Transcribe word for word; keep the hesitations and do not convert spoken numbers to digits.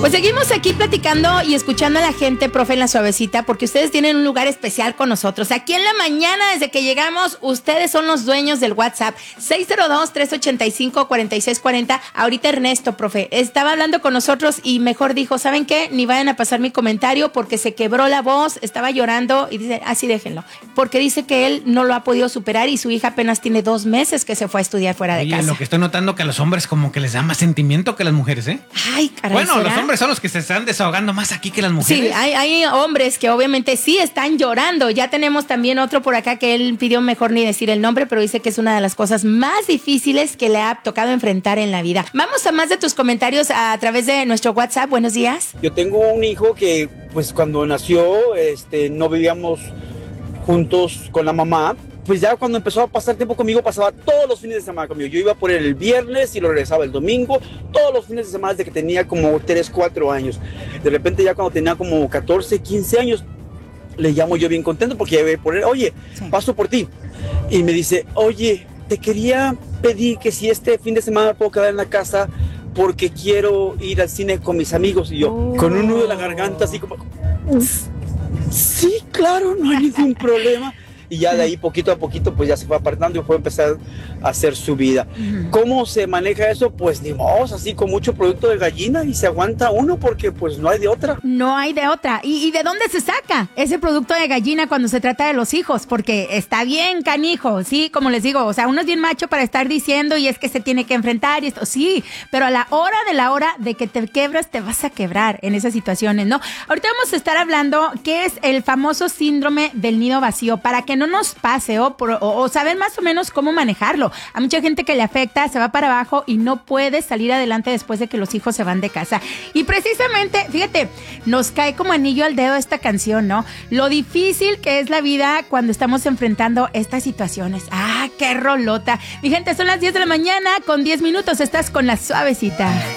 Pues seguimos aquí platicando y escuchando a la gente, profe, en La Suavecita, porque ustedes tienen un lugar especial con nosotros. Aquí en la mañana, desde que llegamos, ustedes son los dueños del WhatsApp. seis cero dos, tres ocho cinco, cuatro seis cuatro cero. Ahorita Ernesto, profe, estaba hablando con nosotros y mejor dijo, ¿saben qué? Ni vayan a pasar mi comentario porque se quebró la voz, estaba llorando y dice, así déjenlo. Porque dice que él no lo ha podido superar y su hija apenas tiene dos meses que se fue a estudiar fuera de Oye, casa. Lo que estoy notando que a los hombres como que les da más sentimiento que a las mujeres, ¿eh? Ay, caray, Bueno, ¿será? los hombres son los que se están desahogando más aquí que las mujeres. Sí, hay, hay hombres que obviamente sí están llorando. Ya tenemos también otro por acá que él pidió mejor ni decir el nombre, pero dice que es una de las cosas más difíciles que le ha tocado enfrentar en la vida. Vamos a más de tus comentarios a, a través de nuestro WhatsApp. Buenos días. Yo tengo un hijo que, pues, cuando nació, este, no vivíamos juntos con la mamá. Pues ya cuando empezó a pasar tiempo conmigo, pasaba todos los fines de semana conmigo. Yo iba por él el viernes y lo regresaba el domingo, todos los fines de semana desde que tenía como tres, cuatro años. De repente ya cuando tenía como catorce, quince años, le llamo yo bien contento porque ya iba por él, oye, sí. paso por ti. Y me dice, oye, te quería pedir que si este fin de semana puedo quedar en la casa porque quiero ir al cine con mis amigos. Y yo, oh. con un nudo en la garganta, así como, sí, claro, no hay ningún problema. Y ya de ahí poquito a poquito pues ya se fue apartando y fue a empezar a hacer su vida. Uh-huh. ¿Cómo se maneja eso? Pues ni modo, así con mucho producto de gallina y se aguanta uno porque pues no hay de otra. No hay de otra. ¿Y, y de dónde se saca ese producto de gallina cuando se trata de los hijos? Porque está bien canijo, sí, como les digo, o sea, uno es bien macho para estar diciendo y es que se tiene que enfrentar y esto, sí, pero a la hora de la hora de que te quebras, te vas a quebrar en esas situaciones, ¿no? Ahorita vamos a estar hablando qué es el famoso síndrome del nido vacío, para que no nos pase o, por, o, o saber más o menos cómo manejarlo. A mucha gente que le afecta, se va para abajo y no puede salir adelante después de que los hijos se van de casa. Y precisamente, fíjate, nos cae como anillo al dedo esta canción, ¿no? Lo difícil que es la vida cuando estamos enfrentando estas situaciones. ¡Ah, qué rolota! Mi gente, son las diez de la mañana con diez minutos. Estás con La Suavecita.